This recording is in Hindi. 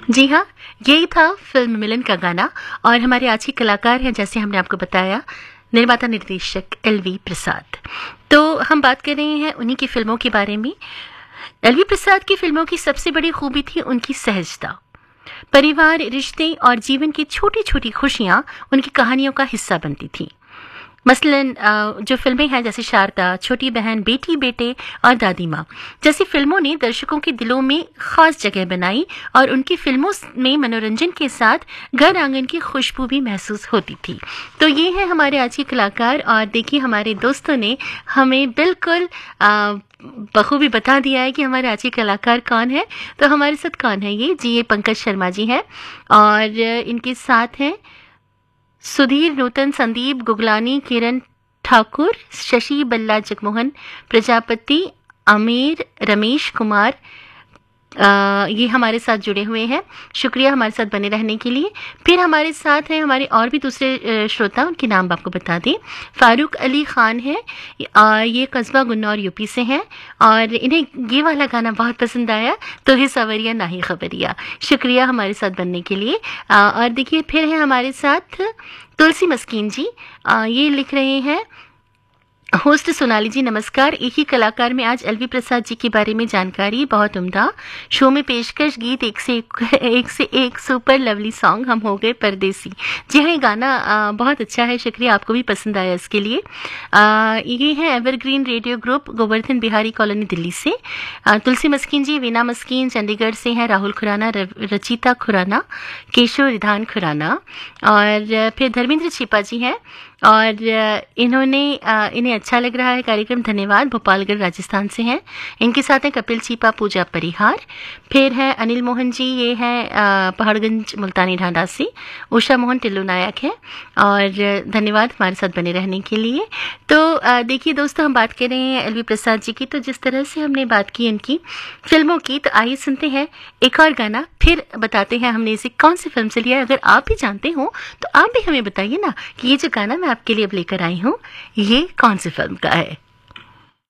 जी हाँ, यही था फिल्म मिलन का गाना। और हमारे आज के कलाकार हैं, जैसे हमने आपको बताया, निर्माता निर्देशक एलवी प्रसाद। तो हम बात कर रहे हैं उन्हीं की फिल्मों के बारे में। एलवी प्रसाद की फिल्मों की सबसे बड़ी खूबी थी उनकी सहजता। परिवार, रिश्ते और जीवन की छोटी छोटी खुशियां उनकी कहानियों का हिस्सा बनती थी। मसलन जो फिल्में हैं जैसे शारदा, छोटी बहन, बेटी बेटे और दादी माँ जैसी फिल्मों ने दर्शकों के दिलों में खास जगह बनाई और उनकी फिल्मों में मनोरंजन के साथ घर आंगन की खुशबू भी महसूस होती थी। तो ये है हमारे आज के कलाकार। और देखिए, हमारे दोस्तों ने हमें बिल्कुल बखूबी बता दिया है कि हमारे आज के कलाकार कौन है। तो हमारे साथ कौन है ये पंकज शर्मा जी हैं और इनके साथ हैं सुधीर नूतन, संदीप गुगलानी, किरण ठाकुर, शशि बल्ला, जगमोहन प्रजापति, आमिर, रमेश कुमार। ये हमारे साथ जुड़े हुए हैं। शुक्रिया हमारे साथ बने रहने के लिए। फिर हमारे साथ हैं हमारे और भी दूसरे श्रोता, उनके नाम आपको बता दें। फारूक अली खान है, ये कस्बा गुन्नौर यूपी से हैं और इन्हें ये वाला गाना बहुत पसंद आया, तो ही सवरिया ना ही खबरिया। शुक्रिया हमारे साथ बनने के लिए। और देखिए, फिर है हमारे साथ तुलसी मस्कीन जी। ये लिख रहे हैं, होस्ट सोनाली जी नमस्कार। एक ही कलाकार में आज एलवी प्रसाद जी के बारे में जानकारी बहुत उम्दा। शो में पेशकश गीत एक से एक सुपर लवली सॉन्ग हम हो गए परदेसी। जी हाँ, ये गाना बहुत अच्छा है। शुक्रिया, आपको भी पसंद आया इसके लिए। ये है evergreen radio group, Govardhan Bihari colony, Delhi से। तुलसी मस्कीन जी, वीना मस्कीन चंडीगढ़ से हैं, राहुल खुराना, रचिता खुराना, केशव रिधान खुराना और फिर धर्मेंद्र छिपा जी हैं और इन्हें अच्छा लग रहा है कार्यक्रम, धन्यवाद। भोपालगढ़ राजस्थान से हैं। इनके साथ हैं कपिल छिपा, पूजा परिहार। फिर है अनिल मोहन जी, ये हैं पहाड़गंज मुल्तानी ढांढा से। उषा मोहन टिल्लू नायक हैं और धन्यवाद हमारे साथ बने रहने के लिए। तो देखिए दोस्तों, हम बात कर रहे हैं एलवी प्रसाद जी की। तो जिस तरह से हमने बात की इनकी फिल्मों की, तो आइए सुनते हैं एक और गाना, फिर बताते हैं हमने इसे कौन सी फिल्म से लिया है। अगर आप भी जानते हो तो आप भी हमें बताइए ना कि ये जो गाना मैं आपके लिए अब लेकर आई हूँ, ये कौन सी फिल्म का है।